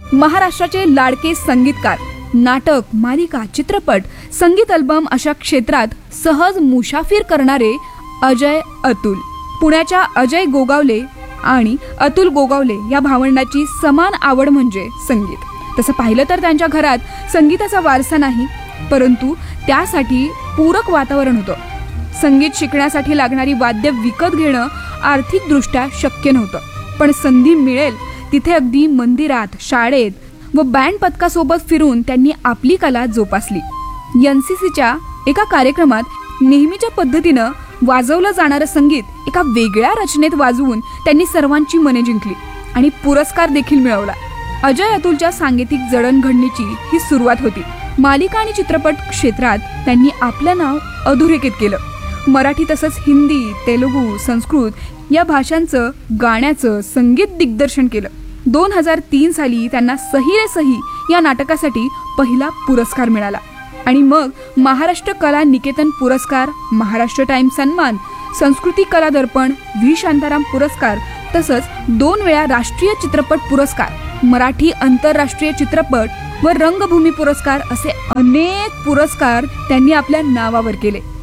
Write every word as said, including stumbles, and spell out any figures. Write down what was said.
महाराष्ट्राचे लाडके संगीतकार, नाटक, मालिका, चित्रपट, संगीत अल्बम अशा क्षेत्रात सहज मुसाफिर करणारे अजय अतुल. पुण्याच्या अजय गोगावले आणि अतुल गोगावले या भावंडाची समान आवड म्हणजे संगीत. तसं पाहिलं तर त्यांच्या घरात संगीताचा वारसा नाही, परंतु त्यासाठी पूरक वातावरण होतं. संगीत शिकण्यासाठी लागणारी वाद्य विकत घेणं आर्थिकदृष्ट्या शक्य नव्हतं, पण संधी मिळेल तिथे अगदी मंदिरात, शाळेत व बँड पथकासोबत फिरून त्यांनी आपली कला जोपासली. एनसीसीच्या एका कार्यक्रमात नेहमीच्या पद्धतीनं वाजवलं जाणारं संगीत एका वेगळ्या रचनेत वाजवून त्यांनी सर्वांची मने जिंकली आणि पुरस्कार देखील मिळवला. अजय अतुलच्या सांगीतिक जडणघडणीची ही सुरुवात होती. मालिका आणि चित्रपट क्षेत्रात त्यांनी आपलं नाव अधोरेखित केलं. मराठी तसंच हिंदी, तेलुगू, संस्कृत या भाषांचं गाण्याचं संगीत दिग्दर्शन केलं. दोन हजार तीन साली त्यांना सही रे सही या नाटकासाठी पहिला पुरस्कार मिळाला आणि मग महाराष्ट्र कला निकेतन पुरस्कार, महाराष्ट्र टाइम्स सन्मान, संस्कृती कला दर्पण, व्ही शांताराम पुरस्कार तसंच दोन वेळा राष्ट्रीय चित्रपट पुरस्कार, मराठी आंतरराष्ट्रीय चित्रपट व रंगभूमी पुरस्कार असे अनेक पुरस्कार त्यांनी आपल्या नावावर केले.